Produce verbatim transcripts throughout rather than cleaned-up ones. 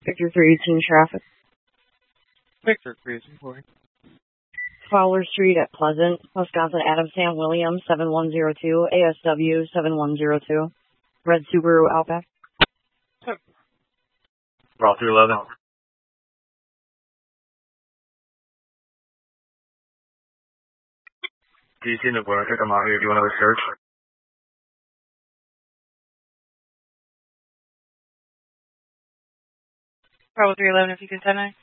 Victor three eighteen traffic. Victor three eighteen four. Fowler Street at Pleasant, Wisconsin, Adam Sam Williams, seven one zero two, A S W seven one zero two. Red Subaru Outback. Route three eleven. Do you see the Guernica come out here? Do you want another search? Bravo three eleven, if you can send nine.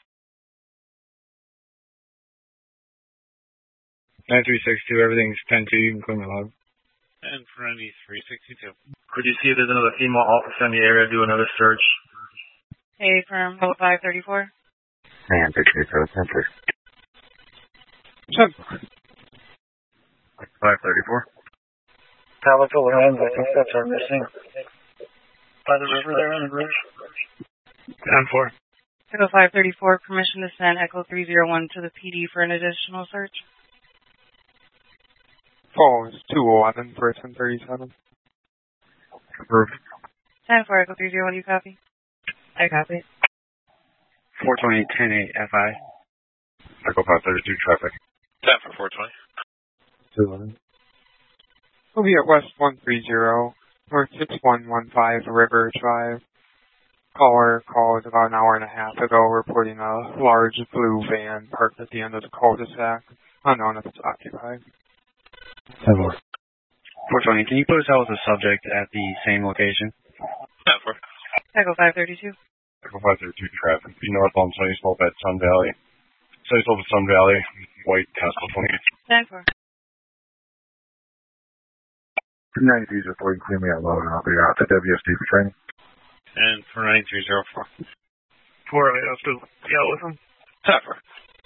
nine three six two, everything's ten two, you can clean the log. And for ninety-three sixty-two. Could you see if there's another female officer in the area, do another search? Hey, from five thirty-four. Man, picture so simple. five thirty-four. Calico Lorenz, I think that's our missing. By the river there on the bridge. ten four. Echo five thirty-four, permission to send Echo three zero one to the P D for an additional search. Oh, it's two eleven for ten thirty-seven. Approved. ten four, Echo three zero one, you copy? I copy. four twenty, ten eight, F I. Echo five thirty-two, traffic. ten for four twenty. two eleven. We'll be at West one three zero, North six one one five, River Drive. Caller called about an hour and a half ago reporting a large blue van parked at the end of the cul-de-sac. Unknown if it's occupied. ten four. four twenty, can you put us out with the subject at the same location? ten four. Echo five thirty-two. Echo five thirty-two, traffic. Be northbound Sunny Slope at Sun Valley. Sunny Slope at Sun Valley, white Tesla twenty-eight. ten four. ninety-three zero four, you clear me out loud and I'll be out to W S D for training. And for ninety-three zero four. Four, I have to be out with him. ten four.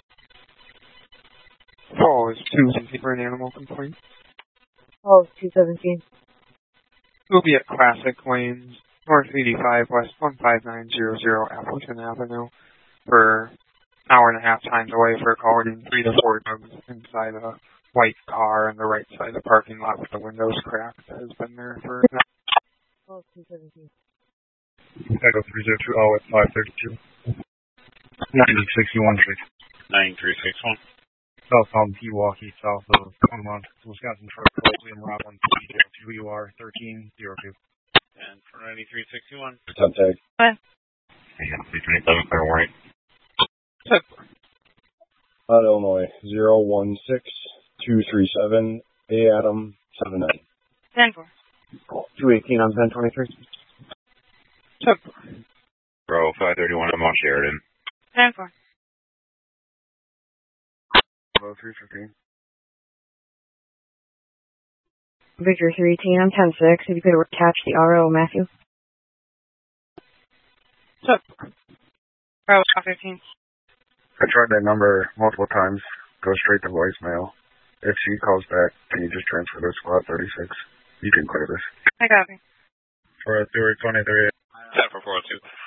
Oh, it's two seventeen for an animal complaint. Oh, two seventeen. We'll be at Classic Lanes, North eighty-five, West one five nine zero zero, Appleton Avenue, for an hour and a half times away for calling three to four dogs inside a white car on the right side of the parking lot with the windows cracked. Has been there for... Oh, two seventeen. Echo three zero two, oh, at five thirty-two. ninety sixty-one, six. ninety-three sixty-one. Southbound Pewaukee, south of Conmont, Wisconsin, truck code William Rob one two U R thirteen zero two. And for ninety-three sixty-one. ten tag. What? three twenty-seven, clear warning. Out Illinois, zero one six two three seven, A Adam seven nine. ten four. two eighteen on ten twenty-three. Bro, five thirty-one, I'm on Sheridan. ten four. Bro, three fifteen. Victor three eighteen, I'm ten six. If you could attach the R O, Matthew. Bravo fifteen. I tried that number multiple times. Goes straight to voicemail. If she calls back, can you just transfer to squad thirty-six? You can clear this. I copy. For three twenty-three. ten for four oh two.